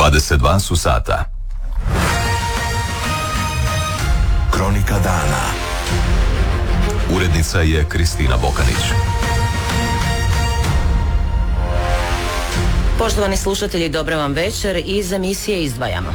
22 su sata. Kronika dana. Urednica je Kristina Bokanić. Poštovani slušatelji, dobra vam večer. Iz emisije izdvajamo.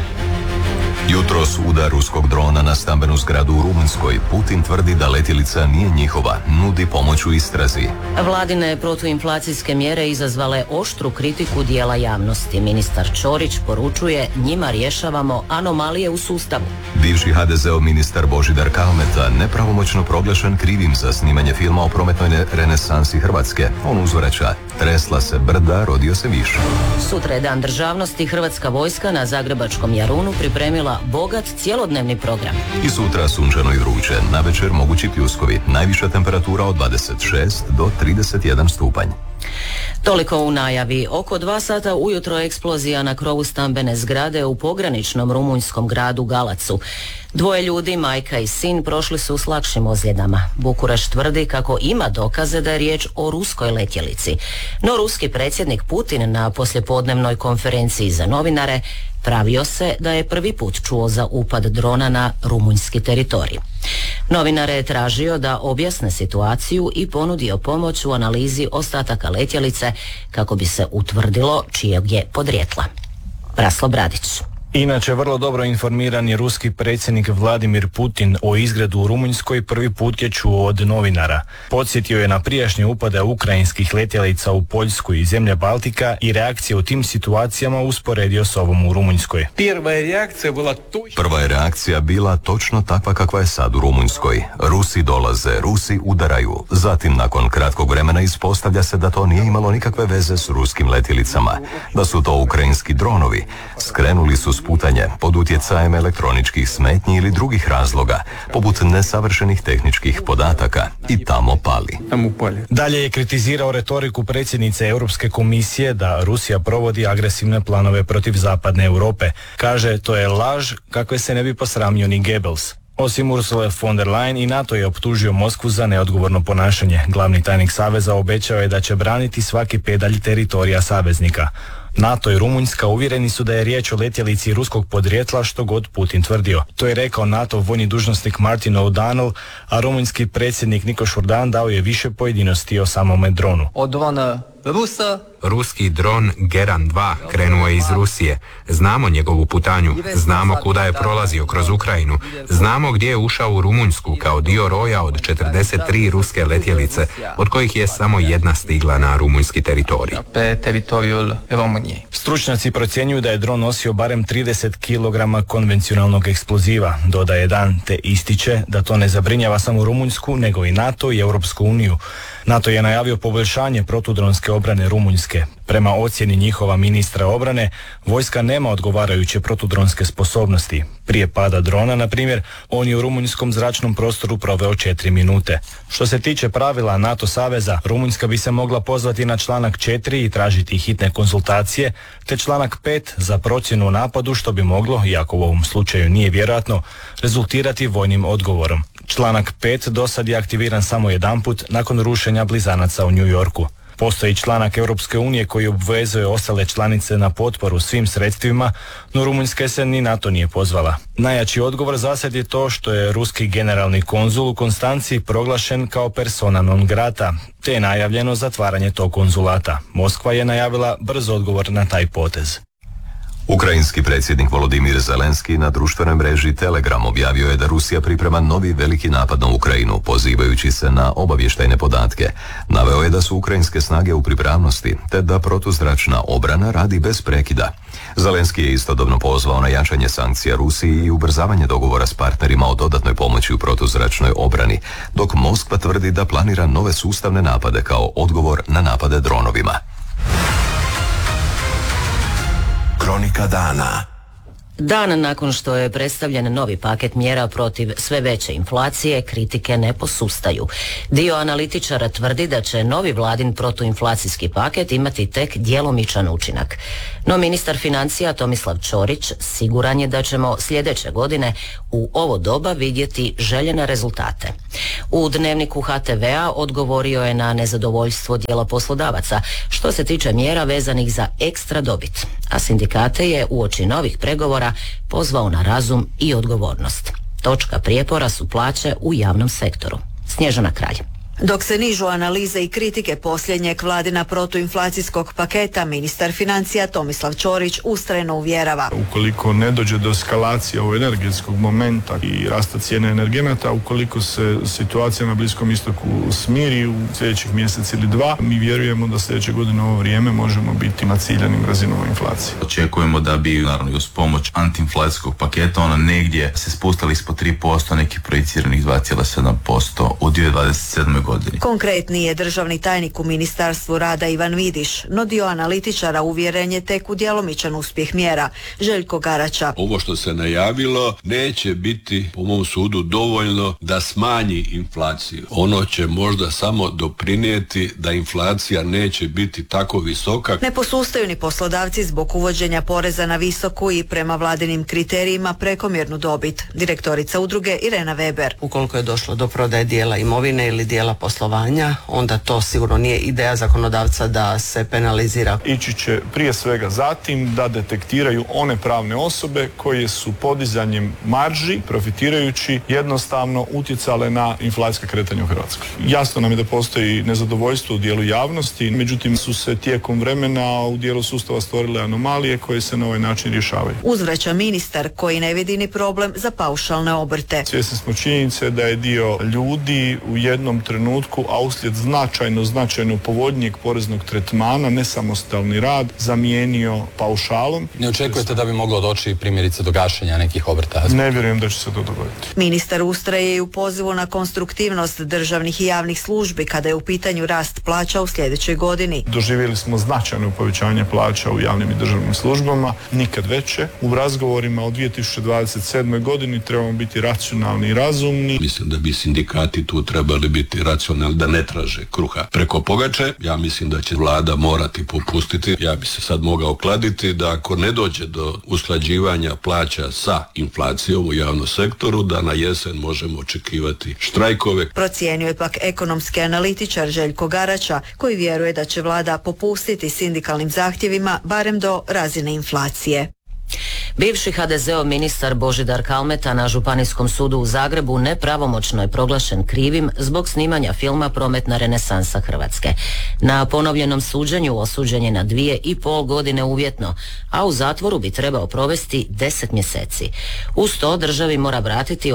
Jutros udar ruskog drona na stambenu zgradu u Rumunjskoj. Putin tvrdi da letjelica nije njihova, nudi pomoć u istrazi. Vladine protuinflacijske mjere izazvale oštru kritiku dijela javnosti. Ministar Ćorić poručuje, njima rješavamo anomalije u sustavu. Bivši HDZ-ov ministar Božidar Kalmeta nepravomoćno proglašen krivim za snimanje filma o prometnoj renesansi Hrvatske. On uzvraća, tresla se brda, rodio se viš. Sutra je Dan državnosti. Hrvatska vojska na zagrebačkom Jarunu pripremila bogat cjelodnevni program. I sutra sunčano i vruće, navečer mogući pljuskovi, najviša temperatura od 26 do 31 stupanj. Toliko u najavi. Oko 2 sata ujutro eksplozija na krovu stambene zgrade u pograničnom rumunjskom gradu Galacu. 2 ljudi, majka i sin, prošli su s lakšim ozljedama. Bukurešt tvrdi kako ima dokaze da je riječ o ruskoj letjelici. No ruski predsjednik Putin na poslijepodnevnoj konferenciji za novinare pravio se da je prvi put čuo za upad drona na rumunjski teritorij. Novinare je tražio da objasne situaciju i ponudio pomoć u analizi ostataka letjelice kako bi se utvrdilo čijeg je podrijetla. Braslo Bradić. Inače, vrlo dobro informiran je ruski predsjednik Vladimir Putin o izgredu u Rumunjskoj prvi put je čuo od novinara. Podsjetio je na prijašnje upade ukrajinskih letjelica u Poljsku i zemlje Baltika i reakcije u tim situacijama usporedio s ovom u Rumunjskoj. Prva je reakcija bila točno takva kakva je sad u Rumunjskoj. Rusi dolaze, Rusi udaraju. Zatim, nakon kratkog vremena, ispostavlja se da to nije imalo nikakve veze s ruskim letjelicama. Da su to ukrajinski dronovi. Skrenuli su sputanje pod utjecajem elektroničkih smetnji ili drugih razloga, poput nesavršenih tehničkih podataka, i tamo pali. Dalje je kritizirao retoriku predsjednice Europske komisije da Rusija provodi agresivne planove protiv zapadne Europe. Kaže, to je laž kakve se ne bi posramio ni Goebbels. Osim Ursule von der Leyen, i NATO je optužio Moskvu za neodgovorno ponašanje. Glavni tajnik Saveza obećao je da će braniti svaki pedalj teritorija saveznika. NATO i Rumunjska uvjereni su da je riječ o letjelici ruskog podrijetla, što god Putin tvrdio. To je rekao NATO vojni dužnosnik Martin O'Donnell, a rumunjski predsjednik Niko Šurdan dao je više pojedinosti o samome dronu. Ruski dron Geran 2 krenuo je iz Rusije. Znamo njegovu putanju, znamo kuda je prolazio kroz Ukrajinu, znamo gdje je ušao u Rumunjsku kao dio roja od 43 ruske letjelice, od kojih je samo jedna stigla na rumunjski teritorij. Stručnjaci procjenjuju da je dron nosio barem 30 kg konvencionalnog eksploziva, dodaje Dan, te ističe da to ne zabrinjava samo Rumunjsku, nego i NATO i Europsku uniju. NATO je najavio poboljšanje protudronske obrane Rumunjske. Prema ocjeni njihova ministra obrane, vojska nema odgovarajuće protudronske sposobnosti. Prije pada drona, na primjer, on je u rumunjskom zračnom prostoru proveo 4 minute. Što se tiče pravila NATO saveza, Rumunjska bi se mogla pozvati na članak 4 i tražiti hitne konzultacije, te članak 5 za procjenu o napadu, što bi moglo, iako u ovom slučaju nije vjerojatno, rezultirati vojnim odgovorom. Članak 5 dosad je aktiviran samo jedanput nakon rušenja blizanaca u New Yorku. Postoji članak Europske unije koji obvezuje ostale članice na potporu svim sredstvima, no Rumunjska se ni na to nije pozvala. Najjači odgovor zasad je to što je ruski generalni konzul u Konstanciji proglašen kao persona non grata, te je najavljeno zatvaranje tog konzulata. Moskva je najavila brz odgovor na taj potez. Ukrajinski predsjednik Volodimir Zelenski na društvenoj mreži Telegram objavio je da Rusija priprema novi veliki napad na Ukrajinu, pozivajući se na obavještajne podatke. Naveo je da su ukrajinske snage u pripravnosti, te da protuzračna obrana radi bez prekida. Zelenski je istodobno pozvao na jačanje sankcija Rusiji i ubrzavanje dogovora s partnerima o dodatnoj pomoći u protuzračnoj obrani, dok Moskva tvrdi da planira nove sustavne napade kao odgovor na napade dronovima. Kronika dana. Dan nakon što je predstavljen novi paket mjera protiv sve veće inflacije, kritike ne posustaju. Dio analitičara tvrdi da će novi vladin protuinflacijski paket imati tek djelomičan učinak. No ministar financija Tomislav Ćorić siguran je da ćemo sljedeće godine u ovo doba vidjeti željene rezultate. U dnevniku HTV-a odgovorio je na nezadovoljstvo dijela poslodavaca što se tiče mjera vezanih za ekstra dobit. a sindikate je uoči novih pregovora pozvao na razum i odgovornost. Točka prijepora su plaće u javnom sektoru. Snježana Kralj. Dok se nižu analize i kritike posljednjeg vladina protuinflacijskog paketa, ministar financija Tomislav Ćorić ustrajno uvjerava. Ukoliko ne dođe do eskalacije ovog energetskog momenta i rasta cijene energenata, ukoliko se situacija na Bliskom istoku smiri u sljedećih mjesec ili dva, mi vjerujemo da sljedeće godine u ovo vrijeme možemo biti na ciljanim razinama inflacije. Očekujemo da bi, naravno, uz pomoć antiinflacijskog paketa ona negdje se spustila ispod 3%, nekih projiciranih 2,7% u 2027. godini. Konkretni je državni tajnik u Ministarstvu rada Ivan Vidiš, no dio analitičara uvjeren je tek u djelomičan uspjeh mjera. Željko Garača. Ovo što se najavilo neće biti, po mom sudu, dovoljno da smanji inflaciju. Ono će možda samo doprinijeti da inflacija neće biti tako visoka. Ne posustaju ni poslodavci zbog uvođenja poreza na visoku i prema vladinim kriterijima prekomjernu dobit. Direktorica udruge Irena Weber. Ukoliko je došlo do prodaje dijela imovine ili dijela poslovanja, onda to sigurno nije ideja zakonodavca da se penalizira. Ići će prije svega zatim da detektiraju one pravne osobe koje su podizanjem marži, profitirajući, jednostavno utjecale na inflacijska kretanja u Hrvatskoj. Jasno nam je da postoji nezadovoljstvo u dijelu javnosti, međutim su se tijekom vremena u dijelu sustava stvorile anomalije koje se na ovaj način rješavaju. Uzvraća ministar koji ne vidi ni problem za paušalne obrte. Svjesni smo činjenice da je dio ljudi u jednom trenutku, a uslijed značajno povoljnijeg poreznog tretmana, nesamostalni rad zamijenio paušalom. Ne očekujete da bi moglo doći primjerice do gašenja nekih obrta? Ne vjerujem da će se to dogoditi. Ministar ustraje i u pozivu na konstruktivnost državnih i javnih službi kada je u pitanju rast plaća u sljedećoj godini. Doživjeli smo značajno povećanje plaća u javnim i državnim službama, nikad veće. U razgovorima o 2027. godini trebamo biti racionalni i razumni. Mislim da bi sindikati tu trebali biti racionalni, da ne traže kruha preko pogače. Ja mislim da će vlada morati popustiti. Ja bi se sad mogao kladiti da ako ne dođe do usklađivanja plaća sa inflacijom u javnom sektoru, da na jesen možemo očekivati štrajkove. Procijenio je pak ekonomski analitičar Željko Garača, koji vjeruje da će vlada popustiti sindikalnim zahtjevima barem do razine inflacije. Bivši HDZ-ov ministar Božidar Kalmeta na Županijskom sudu u Zagrebu nepravomoćno je proglašen krivim zbog snimanja filma Prometna renesansa Hrvatske. Na ponovljenom suđenju osuđen je na 2,5 godine uvjetno, a u zatvoru bi trebao provesti 10 mjeseci. Uz to državi mora vratiti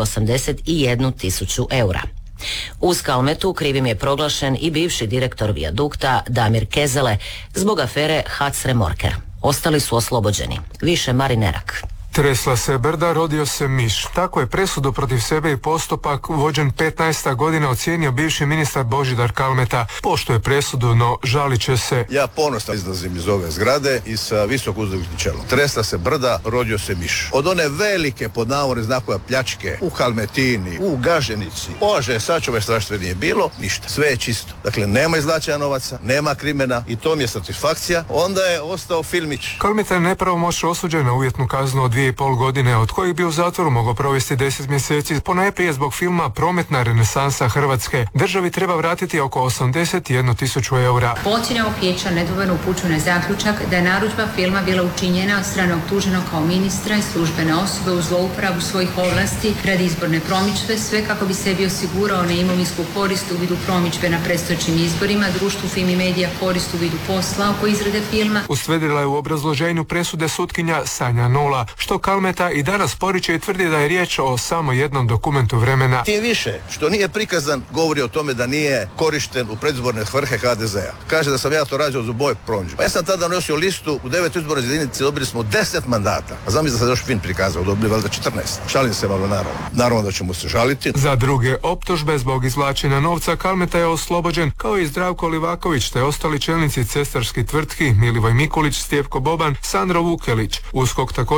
81.000 eura. Uz Kalmetu krivim je proglašen i bivši direktor Vijadukta Damir Kezele zbog afere HAC Remorker. Ostali su oslobođeni. Više Marin Erak. Tresla se brda, rodio se miš. Tako je presudu protiv sebe i postupak vođen 15. godina ocijenio bivši ministar Božidar Kalmeta. Poštuje presudu, no žalit će se. Ja ponosno izlazim iz ove zgrade i sa visoko uzdignutim čelom. Tresla se brda, rodio se miš. Od one velike, pod navodne znakove, pljačke u Kalmetini, u Gaženici, Bože, sačuvaj strašno nije bilo, ništa. Sve je čisto. Dakle, nema izvlačenja novaca, nema krimena i to mi je satisfakcija. Onda je ostao filmić. Kalmeta je nepravomoćno osuđen na uvjetnu kaznu od 2,5 godine, od kojih bi u zatvoru mogao provesti 10 mjeseci, ponajprije zbog filma Prometna renesansa Hrvatske. Državi treba vratiti oko 81.000 eura. Po ocjenama vijeća nedvojbeno upućuje na zaključak da je narudžba filma bila učinjena od strane optuženog kao ministra i službene osobe u zlouporabu svojih ovlasti radi izborne promidžbe, sve kako bi sebi osigurao na imovinsku korist u vidu promidžbe na predstojećim izborima, društvu Fimi Media korist u vidu posla oko izrade filma. Ustvrdila je u obrazloženju presude sutkinja Sanja Nola, što Kalmeta i danas poriče i tvrdi da je riječ o samo jednom dokumentu vremena. Tim više što nije prikazan govori o tome da nije korišten u predizborne svrhe HDZ-a. Kaže da sam ja to radio za boj promidžbe. Ja sam tada nosio listu u 9 izbornoj jedinici, dobili smo 10 mandata. A zamisli da sam još fin prikazao, dobili valjda 14. Šalim se malo, naravno. Naravno da ćemo se žaliti. Za druge optužbe zbog izvlačenja novca Kalmeta je oslobođen, kao i Zdravko Livaković te ostali čelnici cestarskih tvrtki Milivoj Mikulić, Stjepko Boban, Sandro Vukelić. USKOK također najavio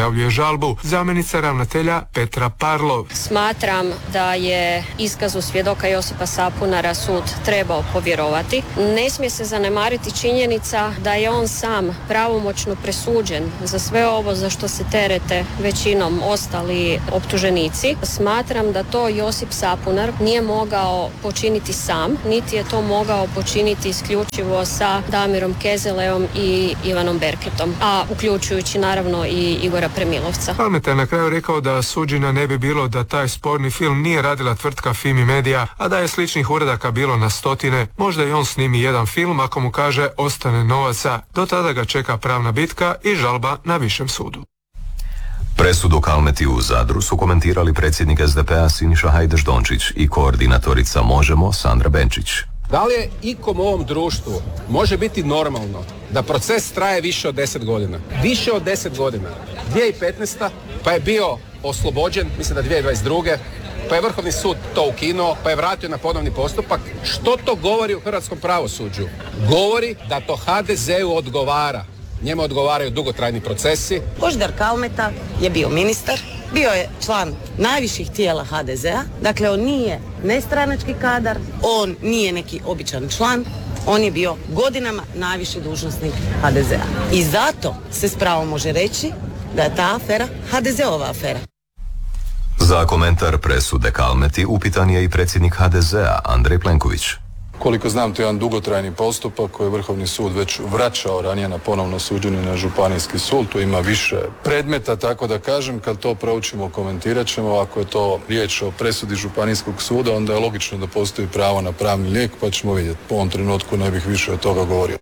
najavljuje žalbu zamjenica ravnatelja Petra Parlov. Smatram da je iskazu svjedoka Josipa Sapunara sud trebao povjerovati. Ne smije se zanemariti činjenica da je on sam pravomoćno presuđen za sve ovo za što se terete većinom ostali optuženici. Smatram da to Josip Sapunar nije mogao počiniti sam, niti je to mogao počiniti isključivo sa Damirom Kezeleom i Ivanom Berketom, a uključujući naravno i Igora Premilovca. Kalmeta je na kraju rekao da suđenja ne bi bilo da taj sporni film nije radila tvrtka Fimi Media, a da je sličnih uradaka bilo na stotine. Možda i on snimi jedan film ako mu kaže ostane novaca. Do tada ga čeka pravna bitka i žalba na višem sudu. Presudu Kalmeti u Zadru su komentirali predsjednik SDP-a Siniša Hajdaš-Dončić i koordinatorica Možemo Sandra Benčić. Da li je ikom u ovom društvu može biti normalno da proces traje više od 10 godina? Više od 10 godina. 2015. pa je bio oslobođen, mislim da 2022. pa je Vrhovni sud to ukinuo, pa je vratio na ponovni postupak. Što to govori u hrvatskom pravosuđu? Govori da to HDZ-u odgovara. Njemu odgovaraju dugotrajni procesi. Božidar Kalmeta je bio ministar, bio je član najviših tijela HDZ-a, dakle on nije nestranački kadar, on nije neki običan član, on je bio godinama najviši dužnosnik HDZ-a. I zato se s pravom može reći da je ta afera HDZ-ova afera. Za komentar presude Kalmeti upitan je i predsjednik HDZ-a Andrej Plenković. Koliko znam, to je jedan dugotrajni postupak koji je Vrhovni sud već vraćao ranije na ponovno suđenje na Županijski sud. Tu ima više predmeta, tako da kažem, kad to proučimo, komentirat ćemo. Ako je to riječ o presudi Županijskog suda, onda je logično da postoji pravo na pravni lijek, pa ćemo vidjeti. Po ovom trenutku ne bih više od toga govorio.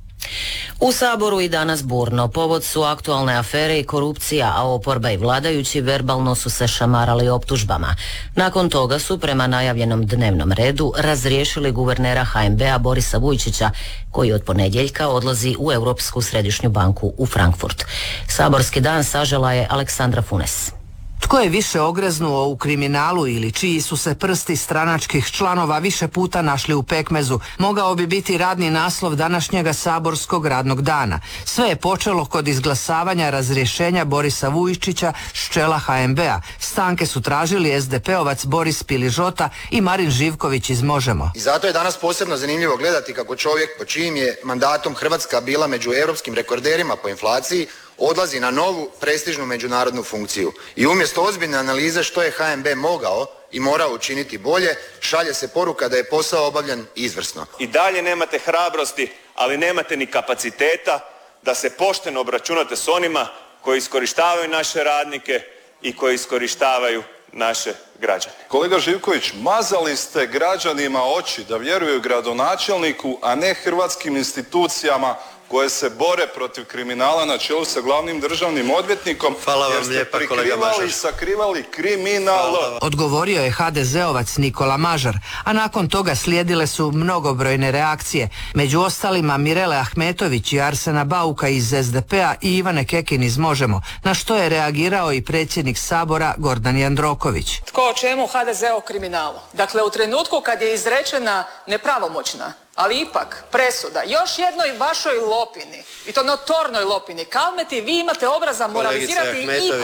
U Saboru i danas burno. Povod su aktualne afere i korupcija, a oporba i vladajući verbalno su se šamarali optužbama. Nakon toga su prema najavljenom dnevnom redu razriješili guvernera HNB-a Borisa Vujčića, koji od ponedjeljka odlazi u Europsku središnju banku u Frankfurt. Saborski dan sažela je Aleksandra Funes. Tko je više ogreznuo u kriminalu ili čiji su se prsti stranačkih članova više puta našli u pekmezu, mogao bi biti radni naslov današnjega saborskog radnog dana. Sve je počelo kod izglasavanja razrješenja Borisa Vujčića s čela HNB-a. Stanke su tražili SDP-ovac Boris Piližota i Marin Živković iz Možemo. I zato je danas posebno zanimljivo gledati kako čovjek po čijim je mandatom Hrvatska bila među europskim rekorderima po inflaciji odlazi na novu prestižnu međunarodnu funkciju. I umjesto ozbiljne analize što je HNB mogao i morao učiniti bolje, šalje se poruka da je posao obavljen izvrsno. I dalje nemate hrabrosti, ali nemate ni kapaciteta da se pošteno obračunate s onima koji iskorištavaju naše radnike i koji iskorištavaju naše građane. Kolega Živković, mazali ste građanima oči da vjeruju gradonačelniku, a ne hrvatskim institucijama koje se bore protiv kriminala na čelu sa glavnim državnim odvjetnikom. Hvala vam lijepa, kolega Mažar. I sakrivali kriminal. Odgovorio je HDZ-ovac Nikola Mažar, a nakon toga slijedile su mnogobrojne reakcije. Među ostalima Mirele Ahmetović i Arsena Bauka iz SDP-a i Ivane Kekin iz Možemo, na što je reagirao i predsjednik Sabora Gordan Jandroković. Tko o čemu HDZ o kriminalu? Dakle, u trenutku kad je izrečena nepravomoćna, ali ipak presuda još jednoj vašoj lopini, i to notornoj lopini, Kalmeti, vi imate obraza moralizirati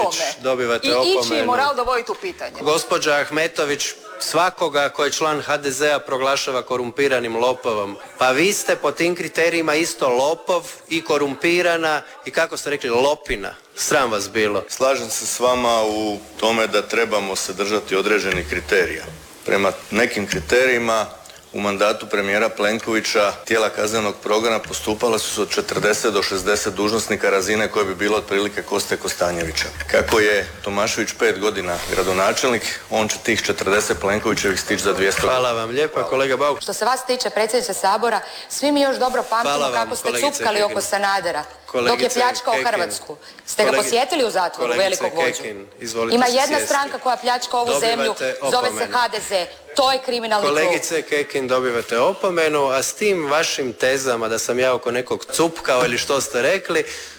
ikome i ići moral dovoditi u pitanje. Gospođa Ahmetović svakoga ko je član HDZ-a proglašava korumpiranim lopovom. Pa vi ste po tim kriterijima isto lopov i korumpirana i kako ste rekli lopina. Sram vas bilo. Slažem se s vama u tome da trebamo se držati određenih kriterija. Prema nekim kriterijima u mandatu premijera Plenkovića tijela kaznenog progona postupala su od 40 do 60 dužnosnika razine koje bi bilo otprilike Koste Kostanjevića. Kako je Tomašević 5 godina gradonačelnik, on će tih 40 Plenkovićevih stići za 200. Hvala vam lijepa, kolega Bauk. Što se vas tiče, predsjedniče Sabora, svi mi još dobro pamtimo kako ste cupkali oko Sanadera dok je pljačkao Hrvatsku. Ste ga posjetili u zatvoru, velikog vođu? Ima jedna stranka koja pljačka ovu zemlju, zove se HDZ. To je kriminalni krug. Kolegice Kekin, dobivate opomenu, a s tim vašim tezama da sam ja oko nekog cupkao ili što ste rekli,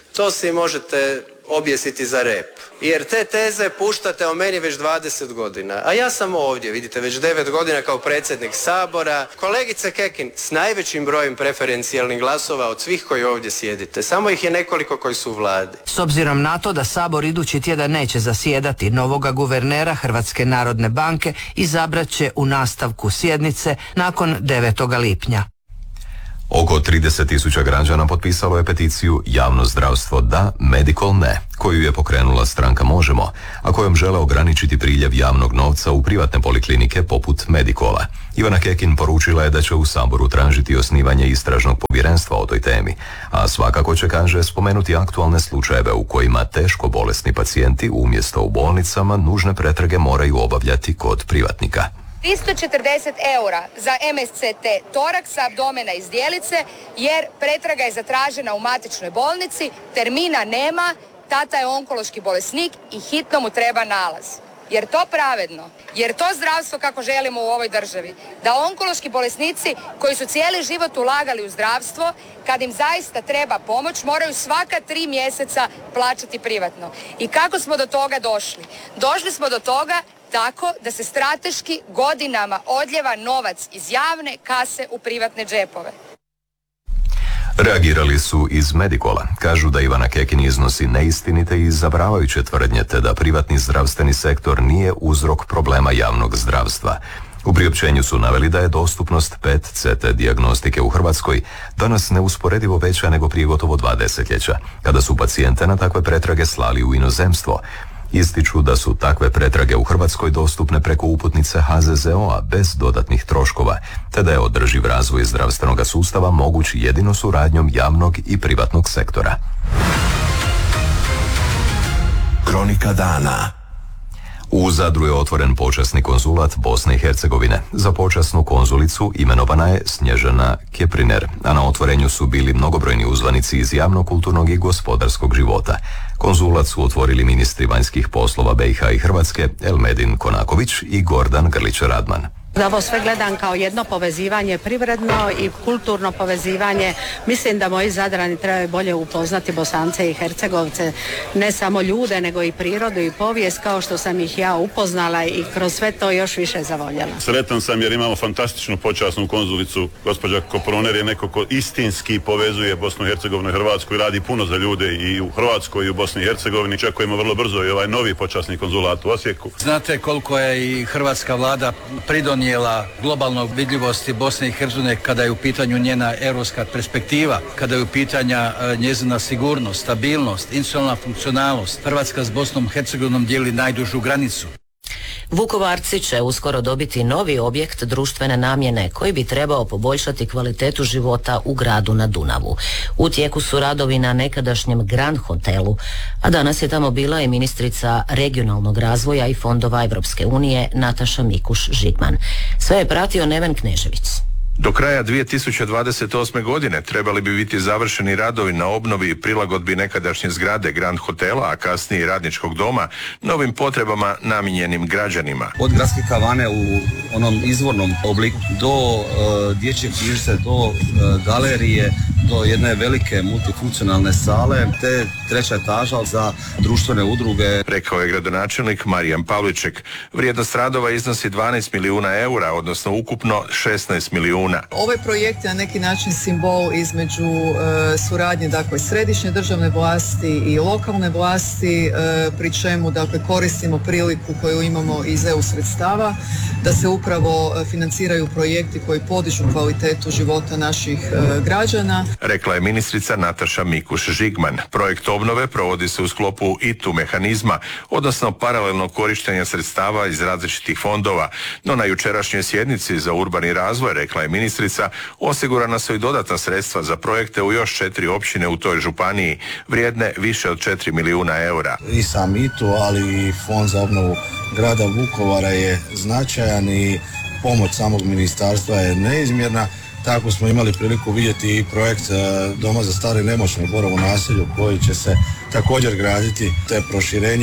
To si možete objesiti za rep. Jer te teze puštate o meni već 20 godina. A ja sam ovdje, vidite, već 9 godina kao predsjednik Sabora. Kolegice Kekin, s najvećim brojem preferencijalnih glasova od svih koji ovdje sjedite. Samo ih je nekoliko koji su u vladi. S obzirom na to da Sabor idući tjedan neće zasjedati, novoga guvernera Hrvatske narodne banke izabrat će u nastavku sjednice nakon 9. lipnja. Oko 30.000 građana potpisalo je peticiju Javno zdravstvo da, Medical ne, koju je pokrenula stranka Možemo, a kojom žele ograničiti priljev javnog novca u privatne poliklinike poput Medicola. Ivana Kekin poručila je da će u Saboru tražiti osnivanje istražnog povjerenstva o toj temi, a svakako će, kaže, spomenuti aktualne slučajeve u kojima teško bolesni pacijenti umjesto u bolnicama nužne pretrage moraju obavljati kod privatnika. 340 eura za MSCT toraksa, abdomena i zdjelice, jer pretraga je zatražena u matičnoj bolnici, termina nema, tata je onkološki bolesnik i hitno mu treba nalaz. Jer to pravedno? Jer to zdravstvo kako želimo u ovoj državi? Da onkološki bolesnici koji su cijeli život ulagali u zdravstvo, kad im zaista treba pomoć, moraju svaka 3 mjeseca plaćati privatno. I kako smo do toga došli? Došli smo do toga tako da se strateški godinama odljeva novac iz javne kase u privatne džepove. Reagirali su iz Medicola. Kažu da Ivana Kekin iznosi neistinite i zabravajuće tvrdnje te da privatni zdravstveni sektor nije uzrok problema javnog zdravstva. U priopćenju su naveli da je dostupnost PET CT dijagnostike u Hrvatskoj danas neusporedivo veća nego prije gotovo 2 desetljeća, kada su pacijente na takve pretrage slali u inozemstvo. Ističu da su takve pretrage u Hrvatskoj dostupne preko uputnice HZZO-a bez dodatnih troškova, te da je održiv razvoj zdravstvenog sustava moguć jedino suradnjom javnog i privatnog sektora. Kronika dana. U Zadru je otvoren počasni konzulat Bosne i Hercegovine. Za počasnu konzulicu imenovana je Snježana Kepriner, a na otvorenju su bili mnogobrojni uzvanici iz javnog, kulturnog i gospodarskog života. Konzulat su otvorili ministri vanjskih poslova BiH i Hrvatske Elmedin Konaković i Gordan Grlić-Radman. Da ovo sve gledam kao jedno povezivanje privredno i kulturno povezivanje. Mislim da moji Zadrani trebaju bolje upoznati Bosance i Hercegovce, ne samo ljude, nego i prirodu i povijest, kao što sam ih ja upoznala i kroz sve to još više zavoljela. Sretan sam jer imamo fantastičnu počasnu konzulicu. Gospođa Koproner je neko ko istinski povezuje Bosnu i Hercegovinu i Hrvatsku i radi puno za ljude i u Hrvatskoj i u Bosni i Hercegovini. Čekujemo vrlo brzo i ovaj novi počasni konzulat u Osijeku. Znate koliko je i hrvatska vlada pridonijela globalnoj vidljivosti Bosne i Hercegovine kada je u pitanju njena europska perspektiva, kada je u pitanju njezina sigurnost, stabilnost, institucionalna funkcionalnost. Hrvatska s Bosnom i Hercegovinom dijeli najdužu granicu. Vukovarci će uskoro dobiti novi objekt društvene namjene koji bi trebao poboljšati kvalitetu života u gradu na Dunavu. U tijeku su radovi na nekadašnjem Grand hotelu, a danas je tamo bila i ministrica regionalnog razvoja i fondova Europske unije Nataša Mikuš-Žigman. Sve je pratio Neven Knežević. Do kraja 2028. godine trebali bi biti završeni radovi na obnovi i prilagodbi nekadašnje zgrade Grand hotela, a kasnije i radničkog doma, novim potrebama namijenjenim građanima. Od gradske kavane u onom izvornom obliku do dječje knjižnice, do galerije, do jedne velike multifunkcionalne sale, te 3. etaža za društvene udruge. Rekao je gradonačelnik Marijan Pavliček. Vrijednost radova iznosi 12 milijuna eura, odnosno ukupno 16 milijuna. Ovaj projekt je na neki način simbol između suradnje, dakle, središnje državne vlasti i lokalne vlasti, pri čemu, dakle, koristimo priliku koju imamo iz EU sredstava da se upravo financiraju projekti koji podižu kvalitetu života naših građana. Rekla je ministrica Nataša Mikuš-Žigman. Projekt obnove provodi se u sklopu ITU mehanizma, odnosno paralelnog korištenja sredstava iz različitih fondova. No na jučerašnjoj sjednici za urbani razvoj, rekla je ministrica, osigurana su i dodatna sredstva za projekte u još 4 općine u toj županiji, vrijedne više od 4 milijuna eura. I sam ITU, ali i Fond za obnovu grada Vukovara je značajan i pomoć samog ministarstva je neizmjerna. Tako smo imali priliku vidjeti i projekt Doma za stare i nemoćne u Borovu naselju koji će se također graditi, te proširenje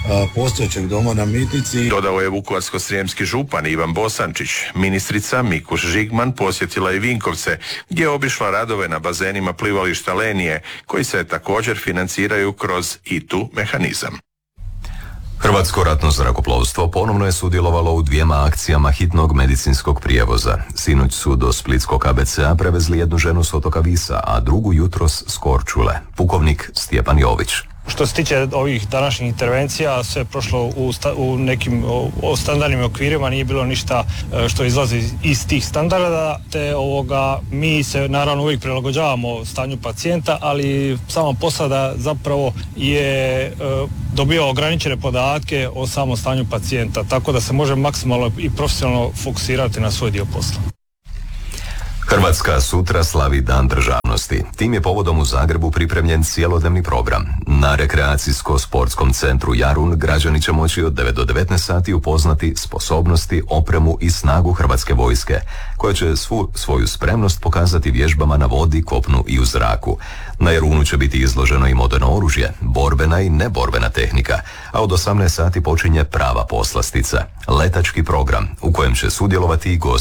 postojećeg doma na Mitnici. Dodao je vukovarsko-srijemski župan Ivan Bosančić. Ministrica Mikuš Žigman posjetila i Vinkovce, gdje je obišla radove na bazenima plivališta Lenije, koji se također financiraju kroz ITU mehanizam. Hrvatsko ratno zrakoplovstvo ponovno je sudjelovalo u 2 akcijama hitnog medicinskog prijevoza. Sinoć su do splitskog KBC-a prevezli jednu ženu s otoka Visa, a drugu jutros s Korčule. Pukovnik Stjepan Jović. Što se tiče ovih današnjih intervencija, sve je prošlo u nekim standardnim okvirima, nije bilo ništa što izlazi iz tih standarda, te mi se naravno uvijek prilagođavamo stanju pacijenta, ali sama posada zapravo je dobio ograničene podatke o samom stanju pacijenta, tako da se može maksimalno i profesionalno fokusirati na svoj dio posla. Hrvatska sutra slavi Dan državnosti. Tim je povodom u Zagrebu pripremljen cjelodnevni program. Na rekreacijsko-sportskom centru Jarun građani će moći od 9 do 19 sati upoznati sposobnosti, opremu i snagu Hrvatske vojske, koja će svu svoju spremnost pokazati vježbama na vodi, kopnu i u zraku. Na Jarunu će biti izloženo i moderno oružje, borbena i neborbena tehnika, a od 18 sati počinje prava poslastica, letački program u kojem će sudjelovati i gosti